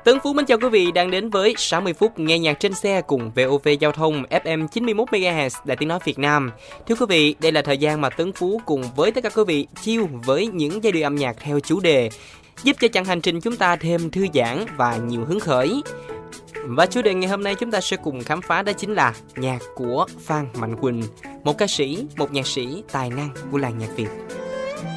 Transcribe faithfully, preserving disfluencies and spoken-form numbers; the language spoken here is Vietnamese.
Tấn Phú mến chào quý vị đang đến với sáu mươi phút nghe nhạc trên xe cùng vê o vê Giao thông ép em chín mươi mốt mê ga héc Đài Tiếng nói Việt Nam. Thưa quý vị, đây là thời gian mà Tấn Phú cùng với tất cả quý vị chill với những giai điệu âm nhạc theo chủ đề, giúp cho chặng hành trình chúng ta thêm thư giãn và nhiều hứng khởi. Và chủ đề ngày hôm nay chúng ta sẽ cùng khám phá đó chính là nhạc của Phan Mạnh Quỳnh, một ca sĩ, một nhạc sĩ tài năng của làng nhạc Việt.